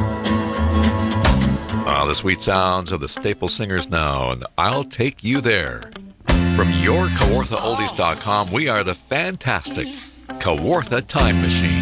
The sweet sounds of the Staple Singers now, and I'll Take You There. From your KawarthaOldies.com, we are the fantastic Kawartha Time Machine.